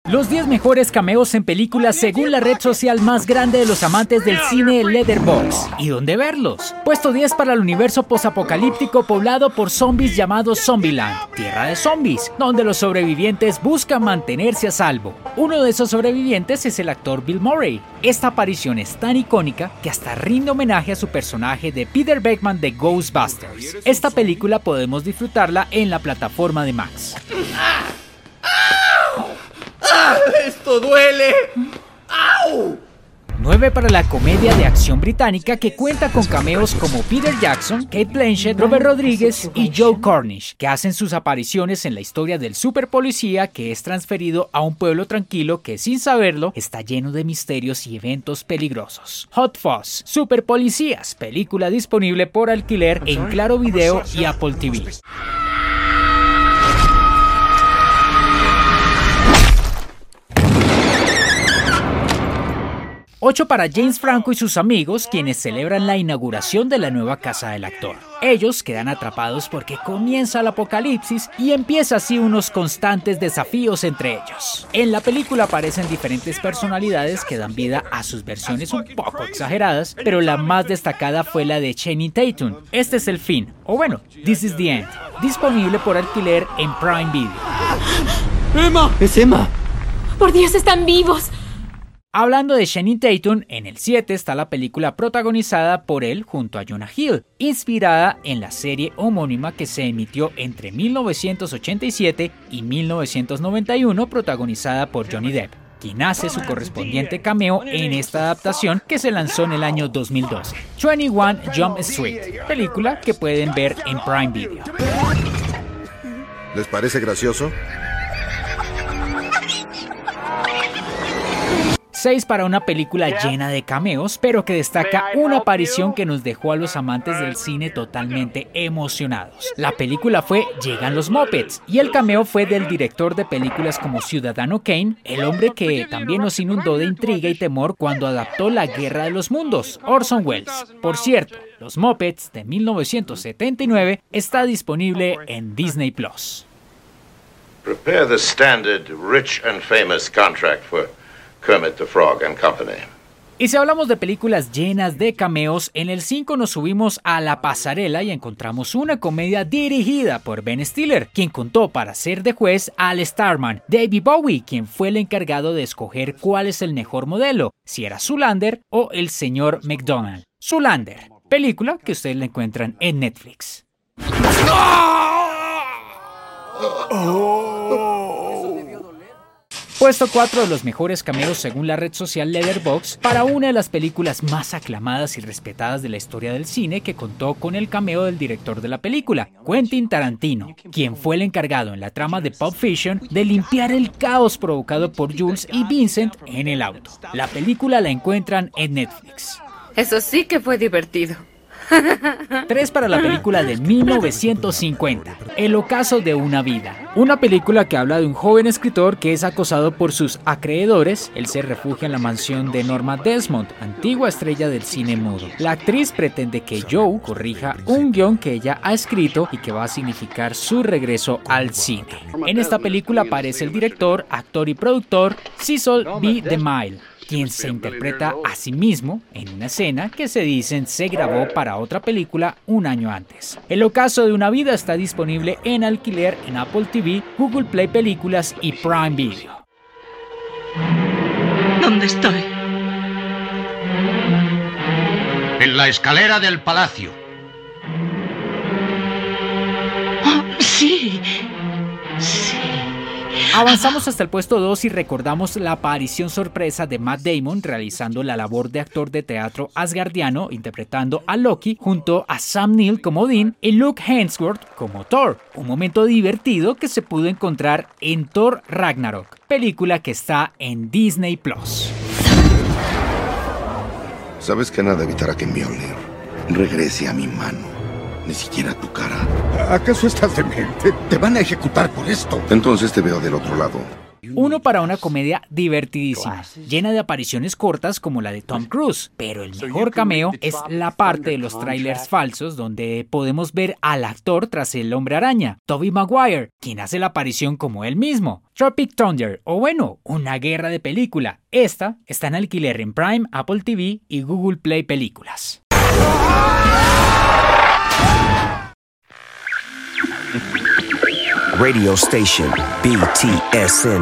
Los 10 mejores cameos en películas según la red social más grande de los amantes del cine, Letterboxd. ¿Y dónde verlos? Puesto 10 para el universo posapocalíptico poblado por zombies llamado Zombieland, tierra de zombies, donde los sobrevivientes buscan mantenerse a salvo. Uno de esos sobrevivientes es el actor Bill Murray. Esta aparición es tan icónica que hasta rinde homenaje a su personaje de Peter Venkman de Ghostbusters. Esta película podemos disfrutarla en la plataforma de Max. ¡Esto duele! ¡Au! 9 para la comedia de acción británica que cuenta con cameos como Peter Jackson, Cate Blanchett, Robert Rodríguez y Joe Cornish, que hacen sus apariciones en la historia del superpolicía que es transferido a un pueblo tranquilo que, sin saberlo, está lleno de misterios y eventos peligrosos. Hot Fuzz, Superpolicías, película disponible por alquiler en Claro Video y Apple TV. 8 para James Franco y sus amigos, quienes celebran la inauguración de la nueva casa del actor. Ellos quedan atrapados porque comienza el apocalipsis y empieza así unos constantes desafíos entre ellos. En la película aparecen diferentes personalidades que dan vida a sus versiones un poco exageradas, pero la más destacada fue la de Channing Tatum. Este es el fin, o bueno, This is the End, disponible por alquiler en Prime Video. ¡Emma! ¡Es Emma! ¡Por Dios, están vivos! Hablando de Channing Tatum, en el 7 está la película protagonizada por él junto a Jonah Hill, inspirada en la serie homónima que se emitió entre 1987 y 1991, protagonizada por Johnny Depp, quien hace su correspondiente cameo en esta adaptación que se lanzó en el año 2012. 21 Jump Street, película que pueden ver en Prime Video. ¿Les parece gracioso? 6 para una película llena de cameos, pero que destaca una aparición que nos dejó a los amantes del cine totalmente emocionados. La película fue Llegan los Muppets, y el cameo fue del director de películas como Ciudadano Kane, el hombre que también nos inundó de intriga y temor cuando adaptó La Guerra de los Mundos, Orson Welles. Por cierto, Los Muppets de 1979 está disponible en Disney Plus. Prepare the standard rich and famous contract for Kermit the Frog and Company. Y si hablamos de películas llenas de cameos, en el 5 nos subimos a la pasarela y encontramos una comedia dirigida por Ben Stiller, quien contó para ser de juez al Starman, David Bowie, quien fue el encargado de escoger cuál es el mejor modelo, si era Zoolander o el señor McDonald. Zoolander, película que ustedes la encuentran en Netflix. Puesto 4 de los mejores cameos según la red social Letterboxd para una de las películas más aclamadas y respetadas de la historia del cine, que contó con el cameo del director de la película, Quentin Tarantino, quien fue el encargado en la trama de Pulp Fiction de limpiar el caos provocado por Jules y Vincent en el auto. La película la encuentran en Netflix. Eso sí que fue divertido. 3 para la película de 1950, El ocaso de una vida. Una película que habla de un joven escritor que es acosado por sus acreedores. Él se refugia en la mansión de Norma Desmond, antigua estrella del cine mudo. La actriz pretende que Joe corrija un guión que ella ha escrito y que va a significar su regreso al cine. En esta película aparece el director, actor y productor Cecil B. DeMille, quien se interpreta a sí mismo en una escena que se dicen se grabó para otra película un año antes. El ocaso de una vida está disponible en alquiler en Apple TV, Google Play Películas y Prime Video. ¿Dónde estoy? En la escalera del palacio. Oh, sí. Sí. Avanzamos hasta el puesto 2 y recordamos la aparición sorpresa de Matt Damon realizando la labor de actor de teatro asgardiano, interpretando a Loki junto a Sam Neill como Odín y Luke Hemsworth como Thor. Un momento divertido que se pudo encontrar en Thor Ragnarok, película que está en Disney Plus. Sabes que nada evitará que Mjolnir regrese a mi mano. Ni siquiera tu cara. ¿Acaso estás demente? Te van a ejecutar por esto. Entonces te veo del otro lado. Uno para una comedia divertidísima, llena de apariciones cortas como la de Tom Cruise, pero el mejor cameo es la parte de los trailers falsos donde podemos ver al actor tras el Hombre Araña, Tobey Maguire, quien hace la aparición como él mismo. Tropic Thunder, o bueno, una guerra de película. Esta está en alquiler en Prime, Apple TV y Google Play Películas. Radio station BTSN.